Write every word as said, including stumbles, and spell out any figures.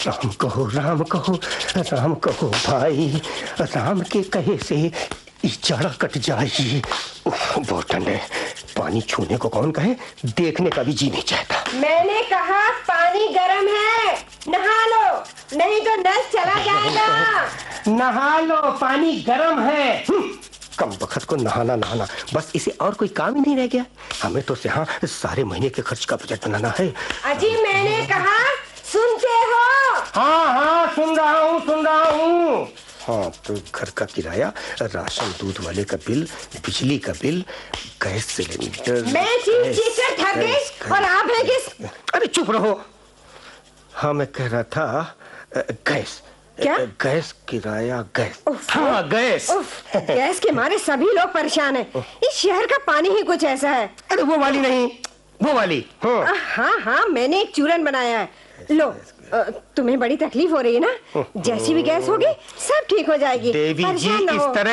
राम कहो राम कहो राम कहो भाई, राम के कहे से इचाड़ा कट जाए। बहुत ठंड है, पानी छूने को कौन कहे, देखने का भी जी नहीं चाहता। मैंने कहा पानी गर्म है, नहा लो, नहीं तो नल चला जाएगा। नहा लो, पानी गर्म है। कम वक्त को नहाना नहाना, बस इसे और कोई काम ही नहीं रह गया। हमें तो यहाँ सारे महीने के खर्च का बजट बनाना है। अजी मैंने कहा, सुनते हो? हाँ हाँ सुन रहा हूँ सुन रहा हूँ। हाँ तो घर का किराया, राशन दूध वाले का बिल, बिजली का बिल, गैस सिलेंडर। मैं चीख चीख कर थक गई और आप हैं किस? अरे चुप रहो। हाँ मैं कह रहा था गैस। क्या? गैस किराया गैस। हाँ गैस। गैस के मारे सभी लोग परेशान हैं। इस शहर का पानी ही कुछ ऐसा है। अरे वो वाली नहीं, वो वाली। हाँ हाँ हाँ मैंने एक चूरन बनाया है, लो। तुम्हें बड़ी तकलीफ हो रही है ना, जैसी भी गैस होगी सब ठीक हो जाएगी। देवी जी इस तरह